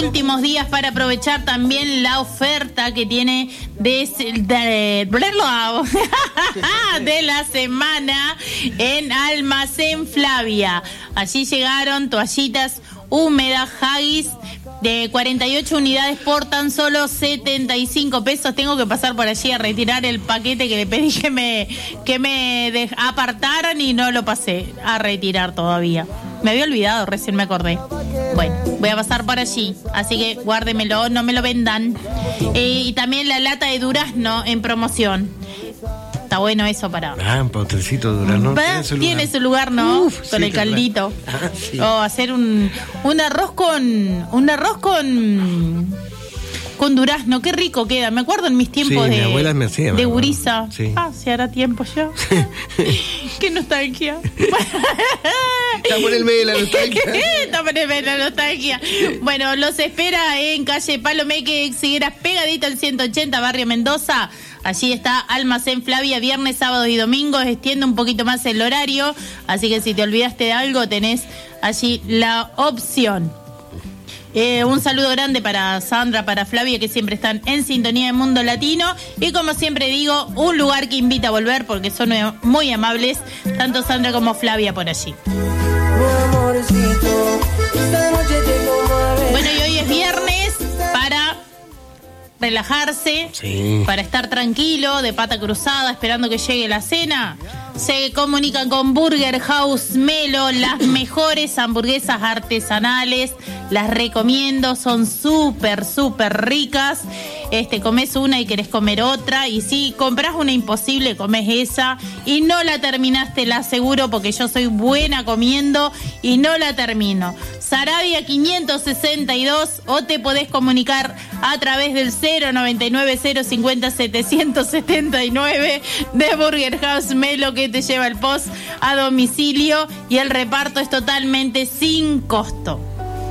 últimos días para aprovechar también la oferta que tiene de la semana en Almacén Flavia. Allí llegaron toallitas húmedas Haggis de 48 unidades por tan solo 75 pesos. Tengo que pasar por allí a retirar el paquete que le pedí que me apartaran y no lo pasé a retirar todavía. Me había olvidado, recién me acordé. Bueno, voy a pasar por allí, así que guárdemelo, no me lo vendan. Y también la lata de durazno en promoción. Está bueno eso para... un potrecito de durazno. Tiene su lugar, ¿no? Con sí, el caldito. Sí. O hacer un arroz con durazno, qué rico queda. Me acuerdo en mis tiempos mi abuela me hacía, de gurisa. Sí. Si hará tiempo ya. Qué nostalgia. Está por el medio de la nostalgia. Está por el medio de la nostalgia. Bueno, los espera en calle Palomeque, Figueras, pegadito al 180, Barrio Mendoza. Allí está Almacén Flavia, viernes, sábados y domingos. Extiende un poquito más el horario, así que si te olvidaste de algo, tenés allí la opción. Un saludo grande para Sandra, para Flavia, que siempre están en sintonía de Mundo Latino. Y como siempre digo, un lugar que invita a volver porque son muy amables, tanto Sandra como Flavia por allí. Bueno, y hoy es viernes para relajarse, sí, para estar tranquilo, de pata cruzada, esperando que llegue la cena. Se comunican con Burger House Melo, las mejores hamburguesas artesanales, las recomiendo, son súper ricas. Comés una y querés comer otra, y si compras una imposible, comés esa y no la terminaste, la aseguro, porque yo soy buena comiendo y no la termino. Saravia 562, o te podés comunicar a través del 099-050-779 de Burger House Melo, que te lleva el post a domicilio y el reparto es totalmente sin costo.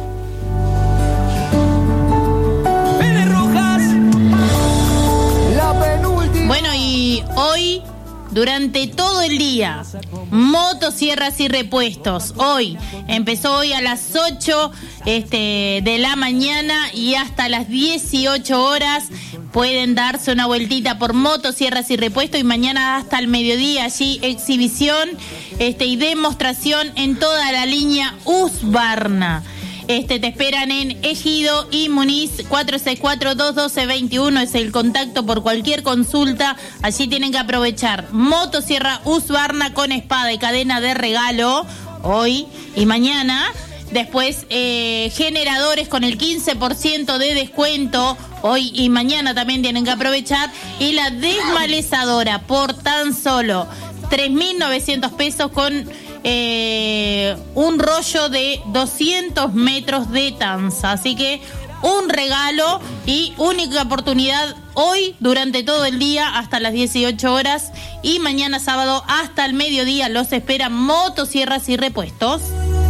Bueno, y hoy, durante todo el día, motosierras y repuestos. Empezó hoy a las 8 de la mañana y hasta las 18 horas pueden darse una vueltita por motosierras y repuestos, y mañana hasta el mediodía allí exhibición y demostración en toda la línea Husqvarna. Te esperan en Ejido y Muniz. 464-212-21 es el contacto por cualquier consulta. Allí tienen que aprovechar motosierra Husqvarna con espada y cadena de regalo hoy y mañana. Después generadores con el 15% de descuento hoy y mañana también tienen que aprovechar. Y la desmalezadora por tan solo 3.900 pesos con un rollo de 200 metros de tanza. Así que un regalo y única oportunidad hoy durante todo el día hasta las 18 horas y mañana sábado hasta el mediodía. Los esperan motosierras y repuestos.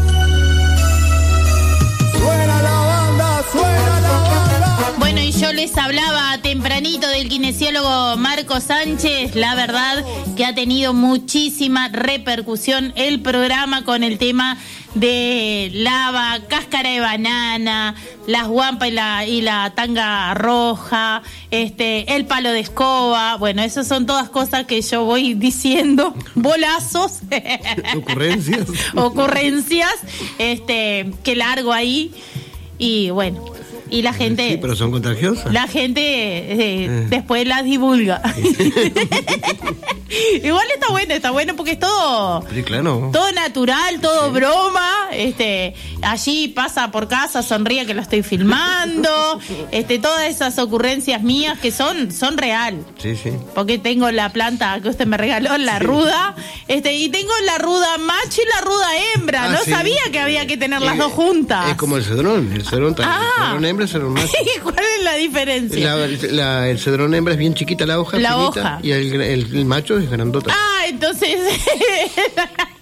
Suena la banda, suena la banda. Bueno, y yo les hablaba tempranito del kinesiólogo Marco Sánchez. La verdad que ha tenido muchísima repercusión el programa con el tema de lava, cáscara de banana, las guampas y la tanga roja, el palo de escoba. Bueno, esas son todas cosas que yo voy diciendo, bolazos, ocurrencias, que largo ahí. Y bueno, y la gente... Sí, pero son contagiosas. La gente después las divulga. Igual está bueno porque es todo... Sí, claro. Todo natural, todo broma. Allí pasa por casa, sonríe que lo estoy filmando. Todas esas ocurrencias mías que son real. Sí, sí. Porque tengo la planta que usted me regaló, la ruda. Y tengo la ruda macho y la ruda hembra. No sabía que había que tener las dos juntas. Es como el cedrón. El cedrón hembra, el cedrón macho. ¿Cuál es la diferencia? El cedrón hembra es bien chiquita la hoja. La finita, hoja. Y el macho es grandota. Entonces